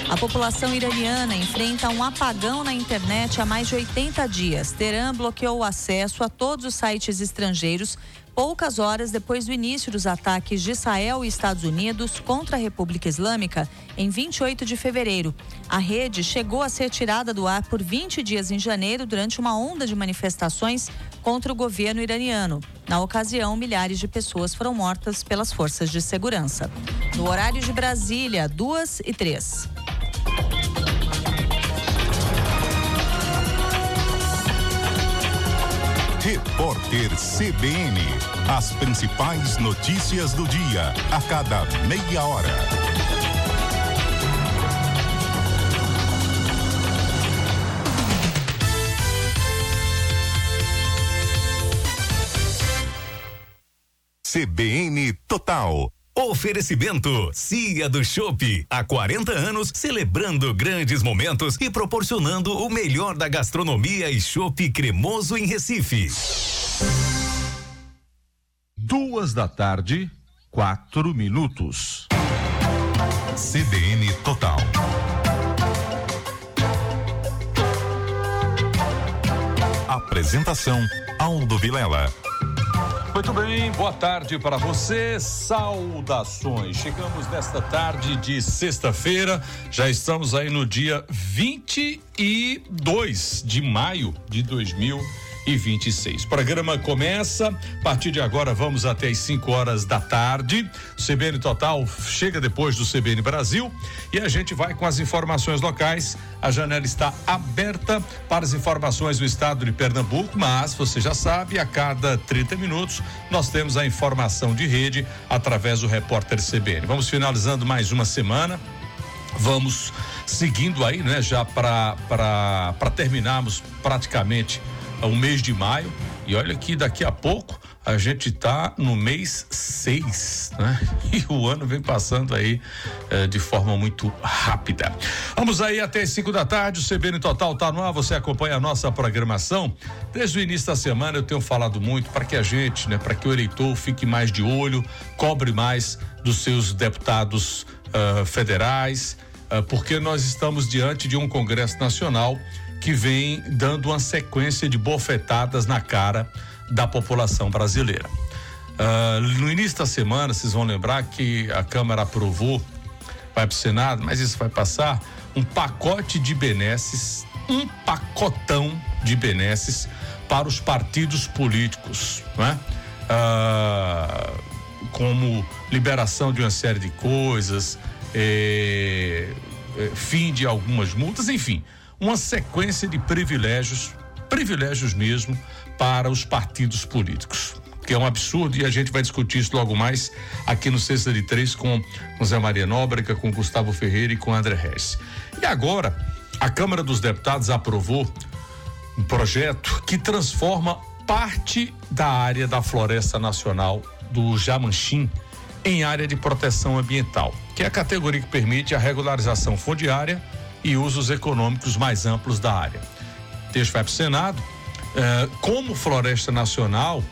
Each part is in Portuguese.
A população iraniana enfrenta um apagão na internet há mais de 80 dias. Teherã bloqueou o acesso a todos os sites estrangeiros poucas horas depois do início dos ataques de Israel e Estados Unidos contra a República Islâmica em 28 de fevereiro. A rede chegou a ser tirada do ar por 20 dias em janeiro durante uma onda de manifestações contra o governo iraniano. Na ocasião, milhares de pessoas foram mortas pelas forças de segurança. No horário de Brasília, 2h03. Repórter CBN. As principais notícias do dia, a cada meia hora. CBN Total. Oferecimento Cia do Chopp, há 40 anos celebrando grandes momentos e proporcionando o melhor da gastronomia e chopp cremoso em Recife. 2h04. CBN Total. Apresentação Aldo Vilela. Muito bem, boa tarde para você, saudações. Chegamos nesta tarde de sexta-feira, já estamos aí no dia 22 de maio de 2026. O programa começa, a partir de agora vamos até as 5 horas da tarde. O CBN Total chega depois do CBN Brasil e a gente vai com as informações locais. A janela está aberta para as informações do estado de Pernambuco, mas você já sabe, a cada 30 minutos nós temos a informação de rede através do repórter CBN. Vamos finalizando mais uma semana. Vamos seguindo aí, né, já para terminarmos praticamente o mês de maio. E olha que daqui a pouco a gente tá no mês 6, né? E o ano vem passando aí de forma muito rápida. Vamos aí até as 5 da tarde, o CBN Total tá no ar, você acompanha a nossa programação. Desde o início da semana eu tenho falado muito para que a gente, né, para que o eleitor fique mais de olho, cobre mais dos seus deputados federais, porque nós estamos diante de um Congresso Nacional que vem dando uma sequência de bofetadas na cara da população brasileira. No início da semana, vocês vão lembrar que a Câmara aprovou, vai para o Senado, mas isso vai passar, um pacote de benesses, um pacotão de benesses para os partidos políticos, né? Como liberação de uma série de coisas, fim de algumas multas, enfim, uma sequência de privilégios mesmo para os partidos políticos, que é um absurdo, e a gente vai discutir isso logo mais aqui no Sexta de Três com Zé Maria Nóbrega, com Gustavo Ferreira e com André Reis. E agora, a Câmara dos Deputados aprovou um projeto que transforma parte da área da Floresta Nacional do Jamanchim em área de proteção ambiental, que é a categoria que permite a regularização fundiária e usos econômicos mais amplos da área. O texto vai para o Senado. Como Floresta Nacional,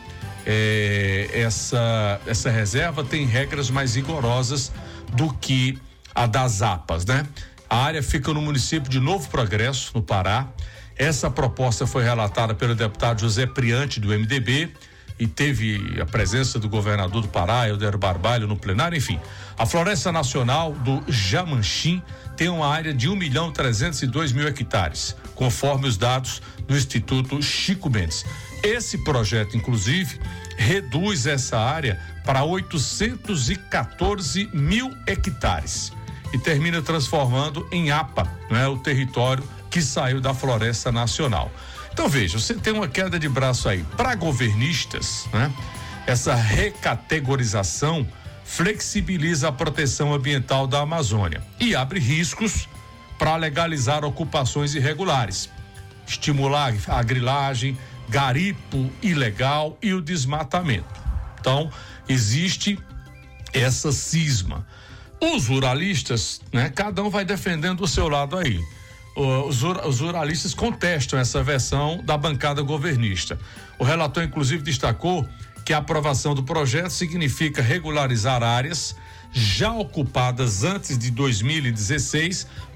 essa reserva tem regras mais rigorosas do que a das APAs, né? A área fica no município de Novo Progresso, no Pará. Essa proposta foi relatada pelo deputado José Priante, do MDB, e teve a presença do governador do Pará, Helder Barbalho, no plenário. Enfim, a Floresta Nacional do Jamanchim tem uma área de 1.302.000 hectares, conforme os dados do Instituto Chico Mendes. Esse projeto, inclusive, reduz essa área para 814.000 hectares e termina transformando em APA, né, o território que saiu da Floresta Nacional. Então veja, você tem uma queda de braço aí para governistas, né? Essa recategorização flexibiliza a proteção ambiental da Amazônia e abre riscos para legalizar ocupações irregulares, estimular a grilagem, garimpo ilegal e o desmatamento. Então, existe essa cisma. Os ruralistas, né? Cada um vai defendendo o seu lado aí. Os ruralistas contestam essa versão da bancada governista. O relator, inclusive, destacou que a aprovação do projeto significa regularizar áreas já ocupadas antes de 2016